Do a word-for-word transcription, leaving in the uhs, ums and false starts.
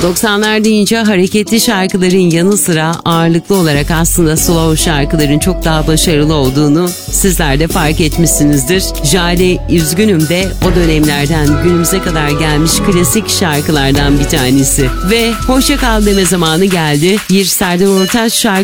doksanlar deyince hareketli şarkıların yanı sıra ağırlıklı olarak aslında slow şarkıların çok daha başarılı olduğunu sizler de fark etmişsinizdir. Jale Üzgünüm de o dönemlerden günümüze kadar gelmiş klasik şarkılardan bir tanesi. Ve hoşça kal deme zamanı geldi. Bir Serdar Ortaç şarkı